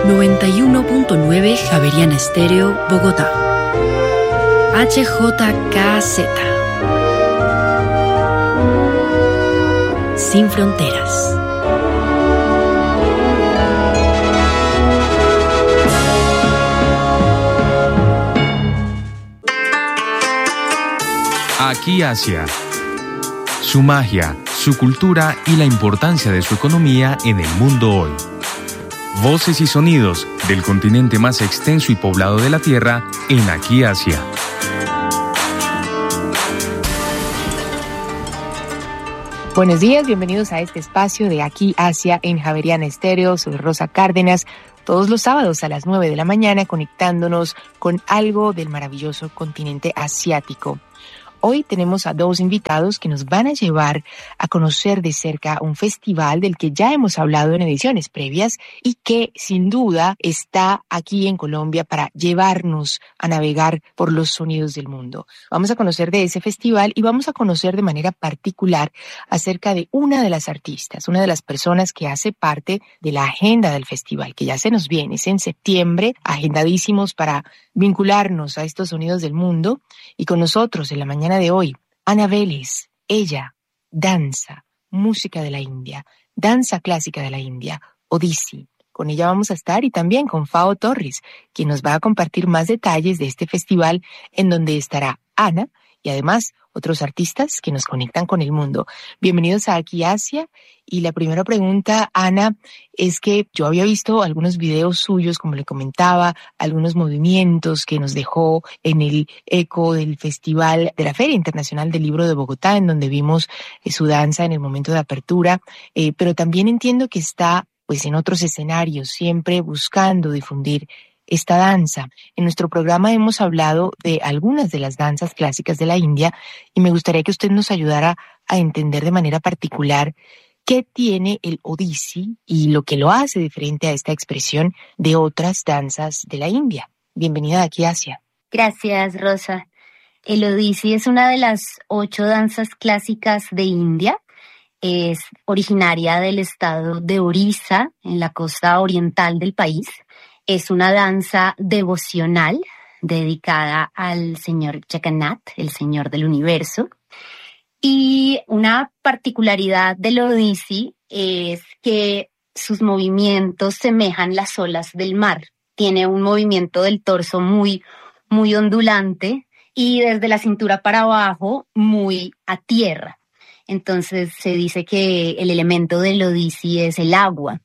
91.9 Javeriana Estéreo, Bogotá. HJKZ. Sin fronteras. Aquí Asia. Su magia, su cultura y la importancia de su economía en el mundo hoy. Voces y sonidos del continente más extenso y poblado de la Tierra en Aquí Asia. Buenos días, bienvenidos a este espacio de Aquí Asia en Javeriana Estéreo. Soy Rosa Cárdenas, todos los sábados a las 9 de la mañana conectándonos con algo del maravilloso continente asiático. Hoy tenemos a dos invitados que nos van a llevar a conocer de cerca un festival del que ya hemos hablado en ediciones previas y que sin duda está aquí en Colombia para llevarnos a navegar por los sonidos del mundo. Vamos a conocer de ese festival y vamos a conocer de manera particular acerca de una de las artistas, una de las personas que hace parte de la agenda del festival, que ya se nos viene, es en septiembre, agendadísimos para vincularnos a estos sonidos del mundo. Y con nosotros en la mañana de hoy, Ana Vélez. Ella, danza, música de la India, danza clásica de la India, Odissi. Con ella vamos a estar y también con Fao Torres, quien nos va a compartir más detalles de este festival en donde estará Ana y además otros artistas que nos conectan con el mundo. Bienvenidos a Aquí Asia. Y la primera pregunta, Ana, es que yo había visto algunos videos suyos, como le comentaba, algunos movimientos que nos dejó en el eco del festival de la Feria Internacional del Libro de Bogotá, en donde vimos su danza en el momento de apertura, pero también entiendo que está pues en otros escenarios, siempre buscando difundir esta danza. En nuestro programa hemos hablado de algunas de las danzas clásicas de la India y me gustaría que usted nos ayudara a entender de manera particular qué tiene el Odissi y lo que lo hace diferente a esta expresión de otras danzas de la India. Bienvenida aquí, Asia. Gracias, Rosa. El Odissi es una de las 8 danzas clásicas de India. Es originaria del estado de Orissa, en la costa oriental del país. Es una danza devocional dedicada al señor Jagannath, el señor del universo. Y una particularidad del Odissi es que sus movimientos semejan las olas del mar. Tiene un movimiento del torso muy, muy ondulante y desde la cintura para abajo muy a tierra. Entonces se dice que el elemento del Odissi es el agua.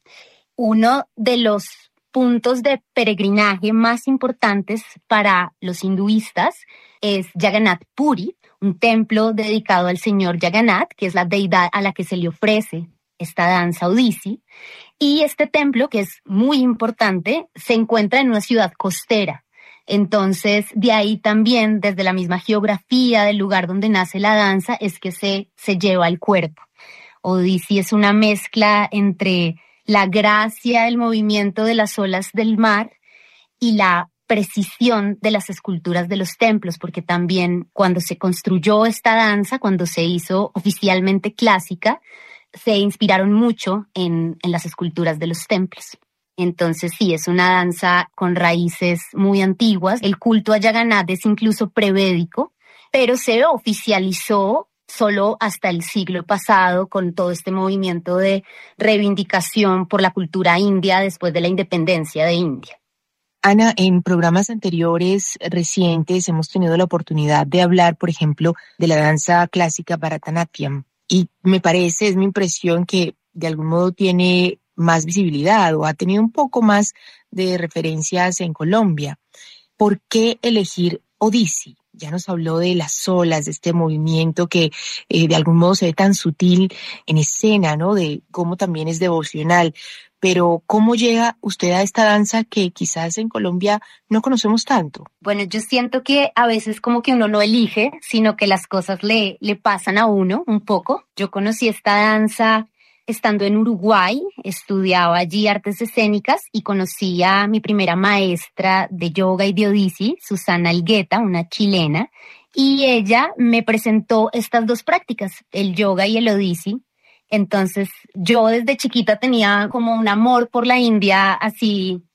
Uno de los puntos de peregrinaje más importantes para los hinduistas es Jagannath Puri, un templo dedicado al señor Jagannath, que es la deidad a la que se le ofrece esta danza Odissi. Y este templo, que es muy importante, se encuentra en una ciudad costera. Entonces, de ahí también, desde la misma geografía del lugar donde nace la danza, es que se lleva al cuerpo. Odissi es una mezcla entre la gracia del movimiento de las olas del mar y la precisión de las esculturas de los templos, porque también cuando se construyó esta danza, cuando se hizo oficialmente clásica, se inspiraron mucho en las esculturas de los templos. Entonces sí, es una danza con raíces muy antiguas. El culto a Jagannath es incluso prevédico, pero se oficializó solo hasta el siglo pasado con todo este movimiento de reivindicación por la cultura india después de la independencia de India. Ana, en programas anteriores recientes hemos tenido la oportunidad de hablar, por ejemplo, de la danza clásica Bharatanatyam y me parece, es mi impresión que de algún modo tiene más visibilidad o ha tenido un poco más de referencias en Colombia. ¿Por qué elegir Odissi? Ya nos habló de las olas, de este movimiento que de algún modo se ve tan sutil en escena, ¿no? De cómo también es devocional. Pero ¿cómo llega usted a esta danza que quizás en Colombia no conocemos tanto? Bueno, yo siento que a veces como que uno no elige, sino que las cosas le pasan a uno un poco. Yo conocí esta danza estando en Uruguay, estudiaba allí artes escénicas y conocí a mi primera maestra de yoga y de Odissi, Susana Elgueta, una chilena, y ella me presentó estas dos prácticas, el yoga y el Odissi. Entonces yo desde chiquita tenía como un amor por la India así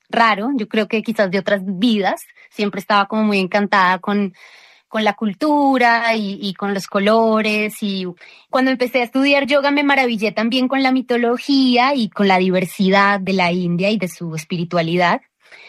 raro, yo creo que quizás de otras vidas. Siempre estaba como muy encantada con la cultura y con los colores, y cuando empecé a estudiar yoga me maravillé también con la mitología y con la diversidad de la India y de su espiritualidad.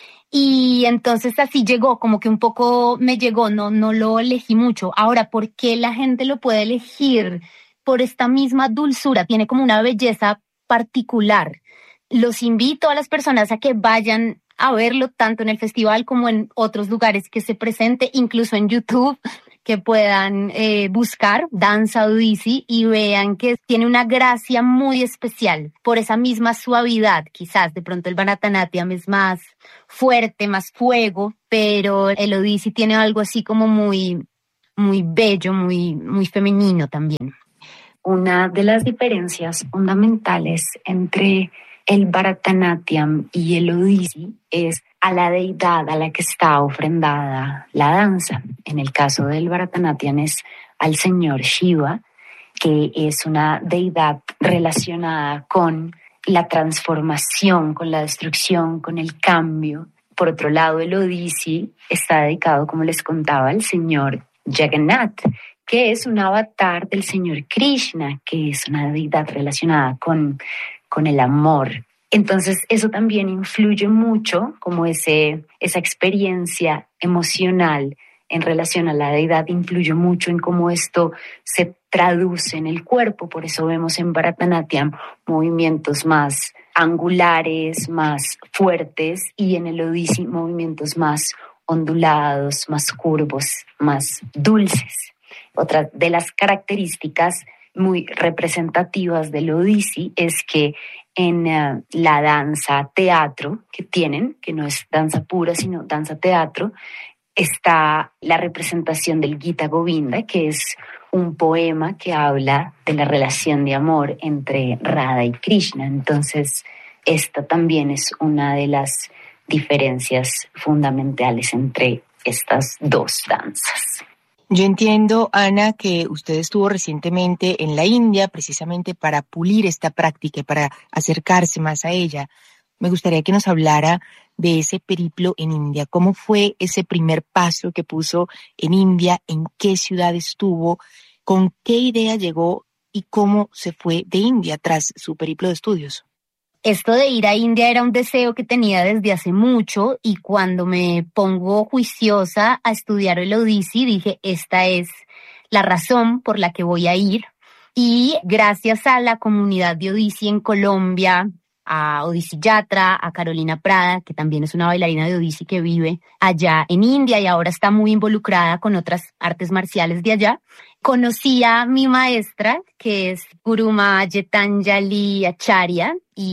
Y entonces así llegó, como que un poco me llegó, no lo elegí mucho. Ahora, ¿por qué la gente lo puede elegir? Por esta misma dulzura, tiene como una belleza particular. Los invito a las personas a que vayan a verlo tanto en el festival como en otros lugares que se presente, incluso en YouTube, que puedan buscar Danza Odissi y vean que tiene una gracia muy especial por esa misma suavidad. Quizás de pronto el Bharatanatyam es más fuerte, más fuego, pero el Odissi tiene algo así como muy, muy bello, muy, muy femenino también. Una de las diferencias fundamentales entre el Bharatanatyam y el Odissi es a la deidad a la que está ofrendada la danza. En el caso del Bharatanatyam es al señor Shiva, que es una deidad relacionada con la transformación, con la destrucción, con el cambio. Por otro lado, el Odissi está dedicado, como les contaba, al señor Jagannath, que es un avatar del señor Krishna, que es una deidad relacionada con el amor. Entonces eso también influye mucho, como esa experiencia emocional en relación a la deidad influye mucho en cómo esto se traduce en el cuerpo. Por eso vemos en Bharatanatyam movimientos más angulares, más fuertes, y en el Odissi movimientos más ondulados, más curvos, más dulces. Otra de las características muy representativas del Odissi es que en la danza teatro que tienen, que no es danza pura sino danza teatro, está la representación del Gita Govinda, que es un poema que habla de la relación de amor entre Radha y Krishna. Entonces, esta también es una de las diferencias fundamentales entre estas dos danzas. Yo entiendo, Ana, que usted estuvo recientemente en la India precisamente para pulir esta práctica y para acercarse más a ella. Me gustaría que nos hablara de ese periplo en India. ¿Cómo fue ese primer paso que puso en India? ¿En qué ciudad estuvo? ¿Con qué idea llegó? ¿Y cómo se fue de India tras su periplo de estudios? Esto de ir a India era un deseo que tenía desde hace mucho, y cuando me pongo juiciosa a estudiar el Odissi dije, esta es la razón por la que voy a ir. Y gracias a la comunidad de Odissi en Colombia, a Odissi Yatra, a Carolina Prada, que también es una bailarina de Odissi que vive allá en India y ahora está muy involucrada con otras artes marciales de allá, conocí a mi maestra, que es Guruma Getanjali Acharya,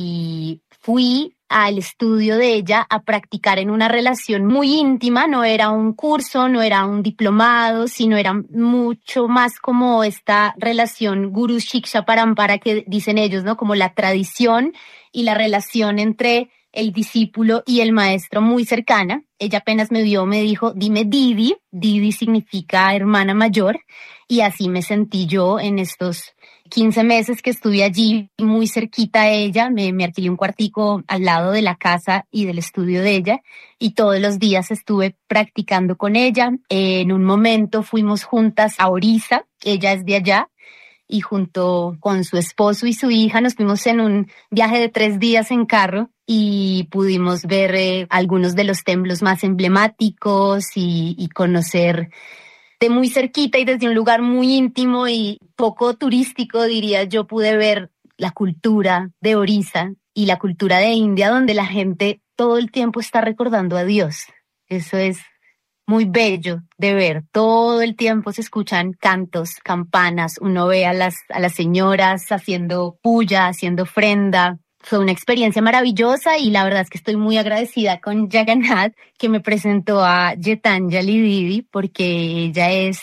y fui al estudio de ella a practicar en una relación muy íntima. No era un curso, no era un diplomado, sino era mucho más como esta relación Guru Shiksha Parampara que dicen ellos, ¿no? Como la tradición y la relación entre el discípulo y el maestro muy cercana. Ella apenas me vio, me dijo, dime Didi. Didi significa hermana mayor, y así me sentí yo en estos 15 meses que estuve allí, muy cerquita a ella. Me alquilé un cuartico al lado de la casa y del estudio de ella, y todos los días estuve practicando con ella. En un momento fuimos juntas a Orissa, ella es de allá, y junto con su esposo y su hija nos fuimos en un viaje de 3 días en carro y pudimos ver algunos de los templos más emblemáticos y conocer de muy cerquita y desde un lugar muy íntimo y poco turístico, diría yo, pude ver la cultura de Orissa y la cultura de India, donde la gente todo el tiempo está recordando a Dios. Eso es muy bello de ver. Todo el tiempo se escuchan cantos, campanas, uno ve a las señoras haciendo puya, haciendo ofrenda. Fue una experiencia maravillosa y la verdad es que estoy muy agradecida con Jagannath, que me presentó a Getanjali Didi, porque ella es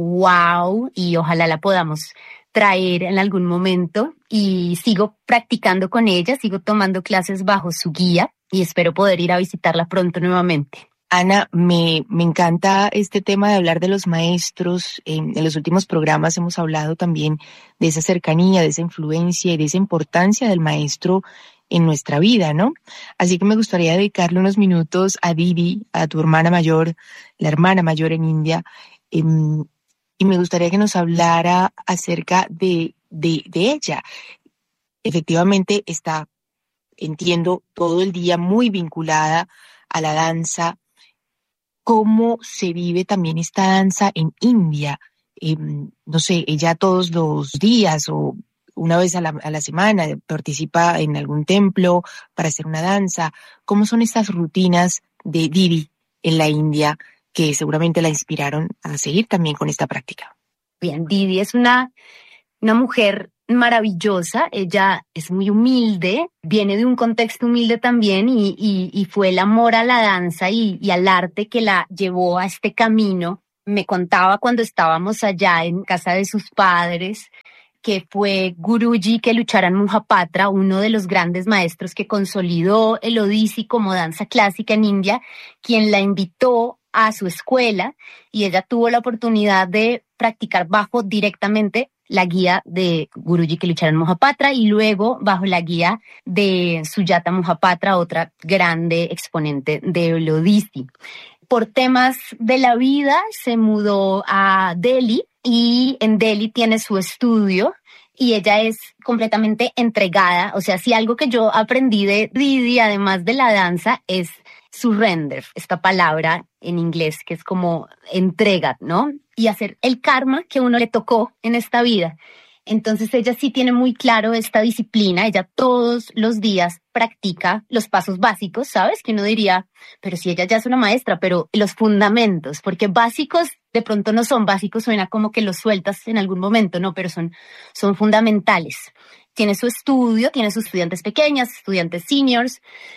wow y ojalá la podamos traer en algún momento. Y sigo practicando con ella, sigo tomando clases bajo su guía y espero poder ir a visitarla pronto nuevamente. Ana, me encanta este tema de hablar de los maestros. En los últimos programas hemos hablado también de esa cercanía, de esa influencia y de esa importancia del maestro en nuestra vida, ¿no? Así que me gustaría dedicarle unos minutos a Didi, a tu hermana mayor, la hermana mayor en India, y me gustaría que nos hablara acerca de ella. Efectivamente está, entiendo, todo el día muy vinculada a la danza. ¿Cómo se vive también esta danza en India? No sé, ella todos los días o una vez a la semana participa en algún templo para hacer una danza. ¿Cómo son estas rutinas de Didi en la India que seguramente la inspiraron a seguir también con esta práctica? Bien, Didi es una mujer maravillosa. Ella es muy humilde, viene de un contexto humilde también y fue el amor a la danza y al arte que la llevó a este camino. Me contaba cuando estábamos allá en casa de sus padres que fue Guruji Kelucharan Mohapatra, uno de los grandes maestros que consolidó el Odissi como danza clásica en India, quien la invitó a su escuela y ella tuvo la oportunidad de practicar bajo directamente la guía de Guruji Kelucharan Mohapatra y luego bajo la guía de Sujata Mohapatra, otra grande exponente del Odissi. Por temas de la vida se mudó a Delhi y en Delhi tiene su estudio y ella es completamente entregada. O sea, si algo que yo aprendí de Didi, además de la danza, es surrender, esta palabra en inglés que es como entrega, ¿no? Y hacer el karma que uno le tocó en esta vida. Entonces ella sí tiene muy claro esta disciplina, ella todos los días practica los pasos básicos, ¿sabes? Que uno diría, pero si ella ya es una maestra, pero los fundamentos, porque básicos de pronto no son básicos, suena como que los sueltas en algún momento, no, pero son fundamentales. Tiene su estudio, tiene sus estudiantes pequeñas, estudiantes seniors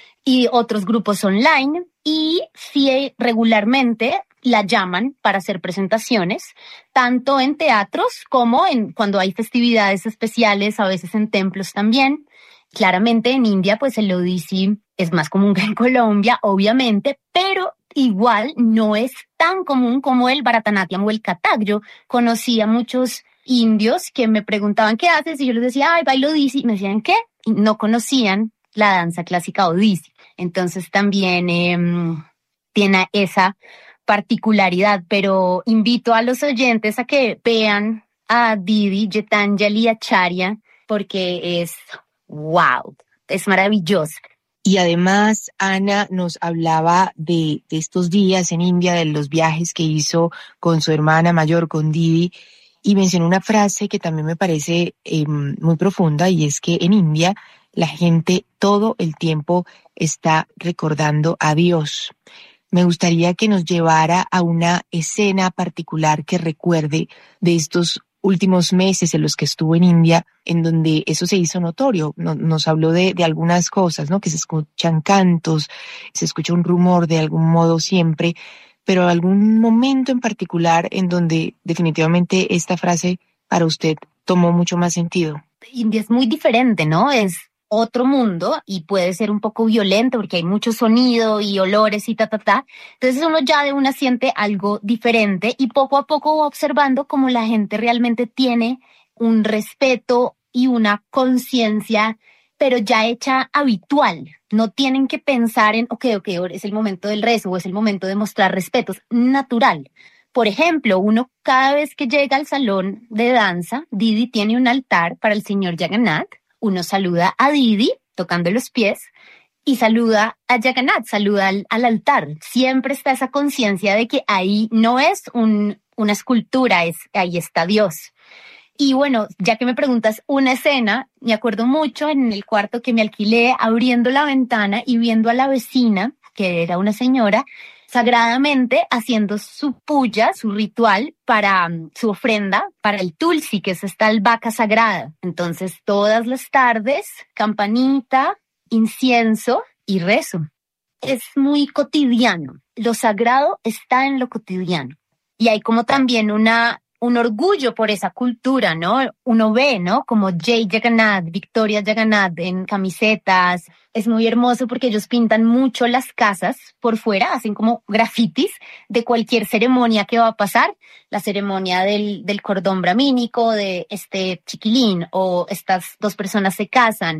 y otros grupos online y sí regularmente la llaman para hacer presentaciones, tanto en teatros como cuando hay festividades especiales, a veces en templos también. Claramente en India, pues el Odissi es más común que en Colombia, obviamente, pero igual no es tan común como el Bharatanatyam o el Kathak. Yo conocí a muchos indios que me preguntaban ¿qué haces? Y yo les decía, ay, bailo Odissi. Y me decían, ¿qué? Y no conocían la danza clásica Odissi. Entonces también tiene esa particularidad, pero invito a los oyentes a que vean a Didi Geetanjali Acharya porque es wow, es maravillosa. Y además, Ana nos hablaba de estos días en India, de los viajes que hizo con su hermana mayor, con Didi, y mencionó una frase que también me parece muy profunda, y es que en India la gente todo el tiempo está recordando a Dios. Me gustaría que nos llevara a una escena particular que recuerde de estos últimos meses en los que estuvo en India, en donde eso se hizo notorio. Nos habló de algunas cosas, ¿no? Que se escuchan cantos, se escucha un rumor de algún modo siempre, pero algún momento en particular en donde definitivamente esta frase para usted tomó mucho más sentido. India es muy diferente, ¿no? Es otro mundo y puede ser un poco violento porque hay mucho sonido y olores y Entonces uno ya de una siente algo diferente y poco a poco va observando cómo la gente realmente tiene un respeto y una conciencia, pero ya hecha habitual. No tienen que pensar en, ok, es el momento del rezo o es el momento de mostrar respeto, es natural. Por ejemplo, uno cada vez que llega al salón de danza, Didi tiene un altar para el señor Jagannath. Uno saluda a Didi tocando los pies y saluda a Jagannath, saluda al altar. Siempre está esa conciencia de que ahí no es una escultura, ahí está Dios. Y bueno, ya que me preguntas una escena, me acuerdo mucho en el cuarto que me alquilé abriendo la ventana y viendo a la vecina, que era una señora, sagradamente haciendo su puya, su ritual para su ofrenda, para el tulsi, que es esta albahaca sagrada. Entonces, todas las tardes, campanita, incienso y rezo. Es muy cotidiano. Lo sagrado está en lo cotidiano. Y hay como también un orgullo por esa cultura, ¿no? Uno ve, ¿no? Como Jai Jagannath, Victoria Jagannath en camisetas. Es muy hermoso porque ellos pintan mucho las casas por fuera, hacen como grafitis de cualquier ceremonia que va a pasar. La ceremonia del cordón bramínico, de este chiquilín, o estas dos personas se casan,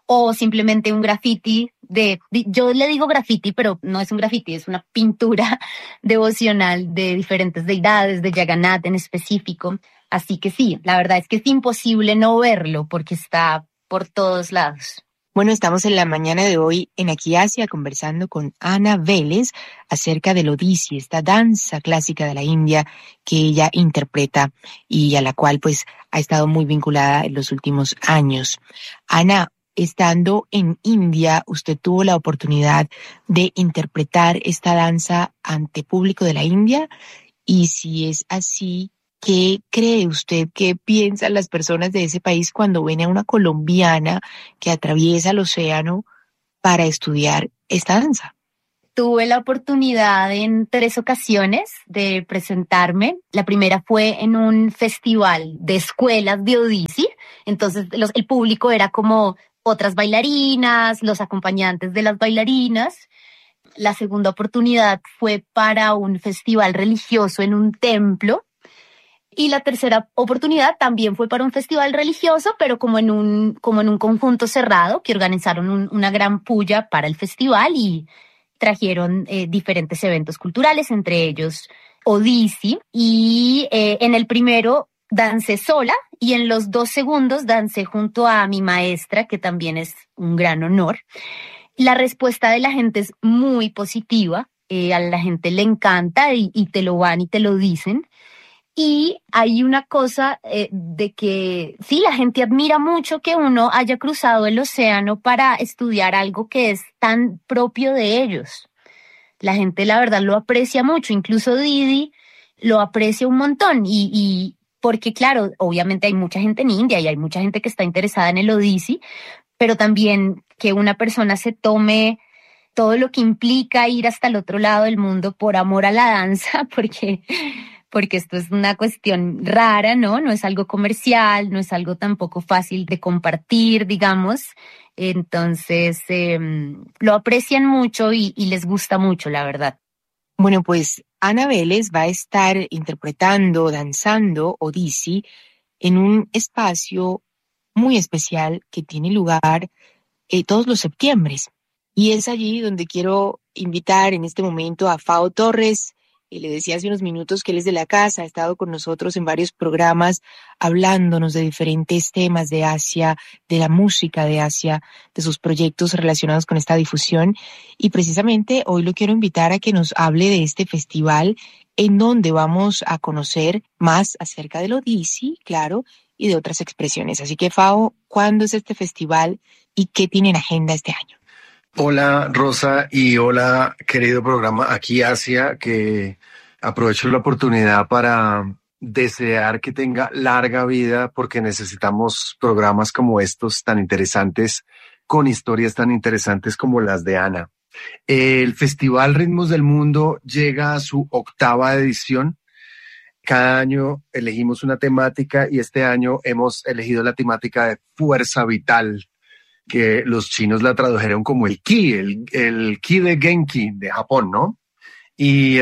o simplemente un graffiti yo le digo graffiti, pero no es un graffiti, es una pintura devocional de diferentes deidades, de Jagannath en específico. Así que sí, la verdad es que es imposible no verlo porque está por todos lados. Bueno, estamos en la mañana de hoy en Aquí Asia conversando con Ana Vélez acerca del Odissi, esta danza clásica de la India que ella interpreta y a la cual pues ha estado muy vinculada en los últimos años. Ana, estando en India, usted tuvo la oportunidad de interpretar esta danza ante público de la India, y si es así, ¿qué cree usted, qué piensan las personas de ese país cuando ven a una colombiana que atraviesa el océano para estudiar esta danza? Tuve la oportunidad en 3 ocasiones de presentarme. La primera fue en un festival de escuelas de Odissi. Entonces el público era como otras bailarinas, los acompañantes de las bailarinas. La segunda oportunidad fue para un festival religioso en un templo. Y la tercera oportunidad también fue para un festival religioso, pero como en un conjunto cerrado, que organizaron una gran puya para el festival y trajeron diferentes eventos culturales, entre ellos Odissi. Y en el primero dancé sola y en los 2 segundos dancé junto a mi maestra, que también es un gran honor. La respuesta de la gente es muy positiva, a la gente le encanta y te lo van y te lo dicen. Y hay una cosa de que sí, la gente admira mucho que uno haya cruzado el océano para estudiar algo que es tan propio de ellos. La gente, la verdad, lo aprecia mucho. Incluso Didi lo aprecia un montón. Y porque, claro, obviamente hay mucha gente en India y hay mucha gente que está interesada en el Odissi, pero también que una persona se tome todo lo que implica ir hasta el otro lado del mundo por amor a la danza, porque esto es una cuestión rara, ¿no? No es algo comercial, no es algo tampoco fácil de compartir, digamos. Entonces, lo aprecian mucho y les gusta mucho, la verdad. Bueno, pues Ana Vélez va a estar interpretando, danzando Odissi en un espacio muy especial que tiene lugar todos los septiembres. Y es allí donde quiero invitar en este momento a Fao Torres. Le decía hace unos minutos que él es de la casa, ha estado con nosotros en varios programas hablándonos de diferentes temas de Asia, de la música de Asia, de sus proyectos relacionados con esta difusión. Y precisamente hoy lo quiero invitar a que nos hable de este festival en donde vamos a conocer más acerca del Odissi, claro, y de otras expresiones. Así que, Fao, ¿cuándo es este festival y qué tiene en agenda este año? Hola Rosa y hola querido programa Aquí Asia, que aprovecho la oportunidad para desear que tenga larga vida porque necesitamos programas como estos tan interesantes, con historias tan interesantes como las de Ana. El Festival Ritmos del Mundo llega a su 8ª edición. Cada año elegimos una temática y este año hemos elegido la temática de fuerza vital, que los chinos la tradujeron como el ki, el ki de Genki de Japón, ¿no? Y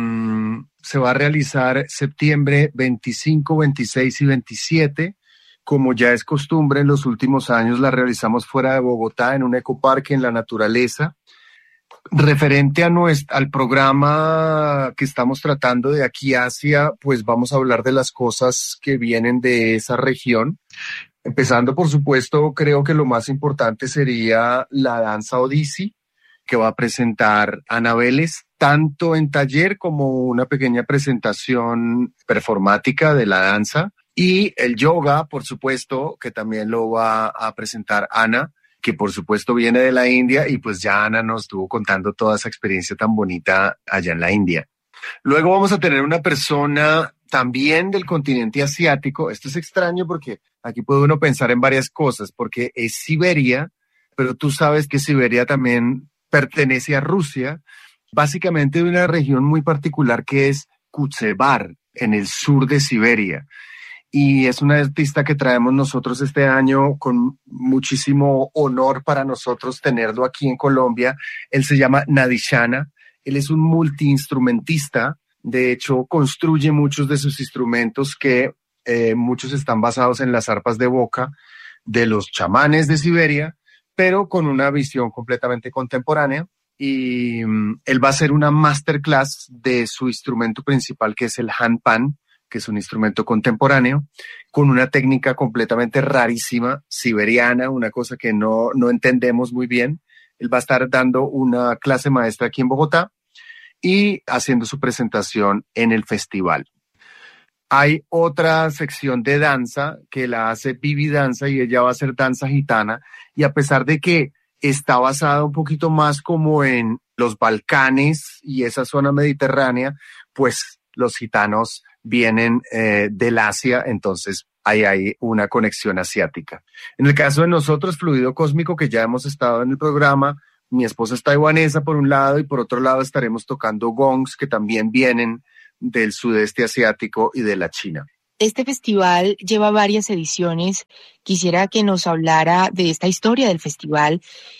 se va a realizar septiembre 25, 26 y 27. Como ya es costumbre, en los últimos años la realizamos fuera de Bogotá, en un ecoparque en la naturaleza. Referente al programa que estamos tratando de Aquí Asia, pues vamos a hablar de las cosas que vienen de esa región. Empezando, por supuesto, creo que lo más importante sería la danza Odissi, que va a presentar Ana Vélez, tanto en taller como una pequeña presentación performática de la danza. Y el yoga, por supuesto, que también lo va a presentar Ana, que por supuesto viene de la India, y pues ya Ana nos estuvo contando toda esa experiencia tan bonita allá en la India. Luego vamos a tener una persona también del continente asiático. Esto es extraño porque aquí puede uno pensar en varias cosas, porque es Siberia, pero tú sabes que Siberia también pertenece a Rusia, básicamente de una región muy particular que es Kutsebar, en el sur de Siberia. Y es una artista que traemos nosotros este año con muchísimo honor para nosotros tenerlo aquí en Colombia. Él se llama Nadishana. Él es un multiinstrumentista. De hecho, construye muchos de sus instrumentos que muchos están basados en las arpas de boca de los chamanes de Siberia, pero con una visión completamente contemporánea. Y él va a hacer una masterclass de su instrumento principal, que es el handpan, que es un instrumento contemporáneo, con una técnica completamente rarísima, siberiana, una cosa que no entendemos muy bien. Él va a estar dando una clase maestra aquí en Bogotá y haciendo su presentación en el festival. Hay otra sección de danza que la hace Vivi Danza y ella va a hacer danza gitana, y a pesar de que está basada un poquito más como en los Balcanes y esa zona mediterránea, pues los gitanos vienen del Asia, entonces hay una conexión asiática. En el caso de nosotros, Fluido Cósmico, que ya hemos estado en el programa, mi esposa es taiwanesa por un lado y por otro lado estaremos tocando gongs que también vienen del sudeste asiático y de la China. Este festival lleva varias ediciones. Quisiera que nos hablara de esta historia del festival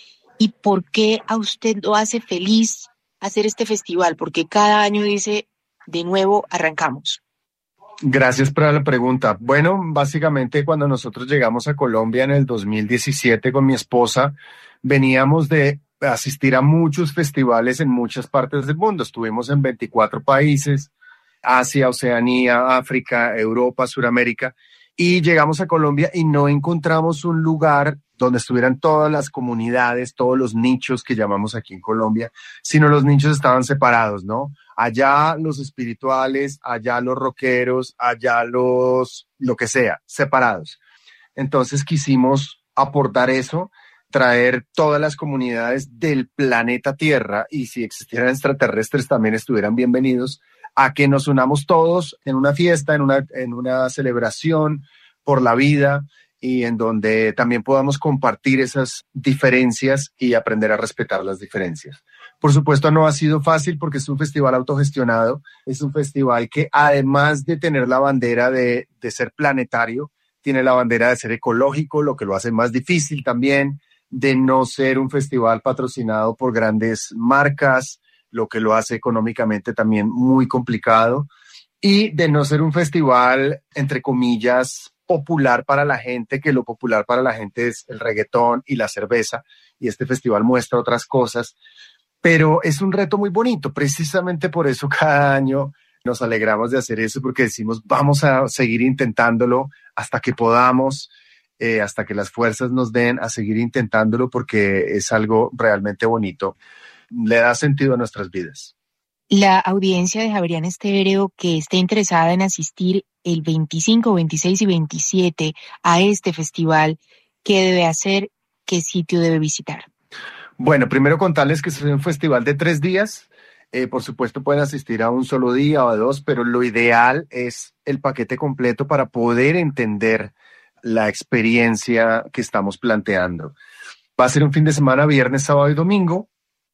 y por qué a usted lo hace feliz hacer este festival, porque cada año dice, de nuevo arrancamos. Gracias por la pregunta. Bueno, básicamente cuando nosotros llegamos a Colombia en el 2017 con mi esposa, veníamos de asistir a muchos festivales en muchas partes del mundo. Estuvimos en 24 países, Asia, Oceanía, África, Europa, Suramérica, y llegamos a Colombia y no encontramos un lugar donde estuvieran todas las comunidades, todos los nichos que llamamos aquí en Colombia, sino los nichos estaban separados, ¿no? Allá los espirituales, allá los rockeros, allá lo que sea, separados. Entonces quisimos aportar eso, traer todas las comunidades del planeta Tierra, y si existieran extraterrestres también estuvieran bienvenidos, a que nos unamos todos en una fiesta, en una celebración por la vida, y en donde también podamos compartir esas diferencias y aprender a respetar las diferencias. Por supuesto, no ha sido fácil porque es un festival autogestionado, es un festival que además de tener la bandera de ser planetario, tiene la bandera de ser ecológico, lo que lo hace más difícil también, de no ser un festival patrocinado por grandes marcas, lo que lo hace económicamente también muy complicado, y de no ser un festival, entre comillas, popular para la gente, que lo popular para la gente es el reggaetón y la cerveza, y este festival muestra otras cosas, pero es un reto muy bonito. Precisamente por eso cada año nos alegramos de hacer eso, porque decimos vamos a seguir intentándolo hasta que podamos, hasta que las fuerzas nos den a seguir intentándolo, porque es algo realmente bonito. Le da sentido a nuestras vidas. La audiencia de Javeriana Estéreo que esté interesada en asistir el 25, 26 y 27 a este festival, ¿qué debe hacer? ¿Qué sitio debe visitar? Bueno, primero contarles que es un festival de 3 días. Por supuesto pueden asistir a un solo día o a 2, pero lo ideal es el paquete completo para poder entender la experiencia que estamos planteando. Va a ser un fin de semana, viernes, sábado y domingo.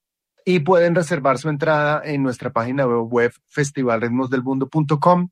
Y pueden reservar su entrada en nuestra página web festivalritmosdelmundo.com,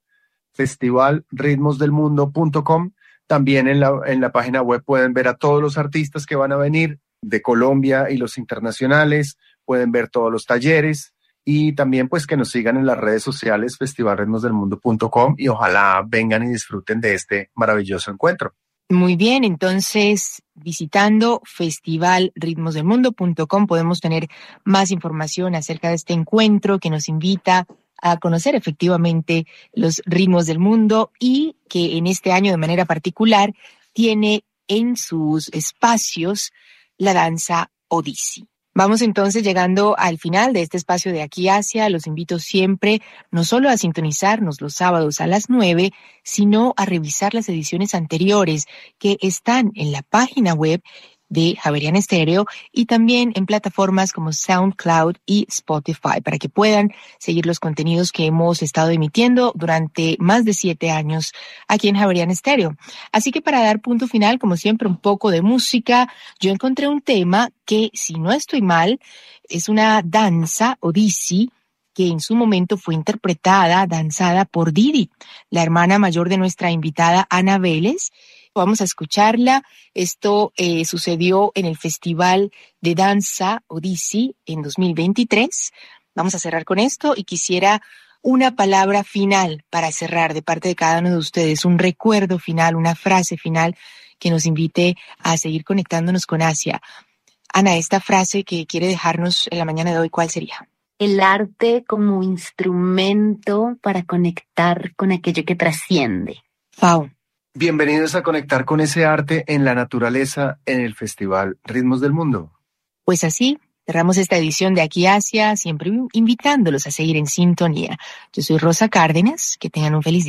festivalritmosdelmundo.com. También en la página web pueden ver a todos los artistas que van a venir de Colombia y los internacionales, pueden ver todos los talleres y también pues que nos sigan en las redes sociales festivalritmosdelmundo.com y ojalá vengan y disfruten de este maravilloso encuentro. Muy bien, entonces visitando festivalritmosdelmundo.com podemos tener más información acerca de este encuentro que nos invita a conocer efectivamente los ritmos del mundo y que en este año de manera particular tiene en sus espacios la danza Odissi. Vamos entonces llegando al final de este espacio de Aquí Asia. Los invito siempre no solo a sintonizarnos los sábados a las 9, sino a revisar las ediciones anteriores que están en la página web de Javeriana Estéreo y también en plataformas como SoundCloud y Spotify para que puedan seguir los contenidos que hemos estado emitiendo durante más de 7 años aquí en Javeriana Estéreo. Así que para dar punto final, como siempre, un poco de música. Yo encontré un tema que, si no estoy mal, es una danza Odissi que en su momento fue danzada por Didi, la hermana mayor de nuestra invitada Ana Vélez. Vamos a escucharla. Esto sucedió en el Festival de Danza Odissi en 2023. Vamos a cerrar con esto y quisiera una palabra final para cerrar de parte de cada uno de ustedes, un recuerdo final, una frase final que nos invite a seguir conectándonos con Asia. Ana, esta frase que quiere dejarnos en la mañana de hoy, ¿cuál sería? El arte como instrumento para conectar con aquello que trasciende. Fau. Bienvenidos a conectar con ese arte en la naturaleza en el Festival Ritmos del Mundo. Pues así, cerramos esta edición de Aquí Asia, siempre invitándolos a seguir en sintonía. Yo soy Rosa Cárdenas, que tengan un feliz día.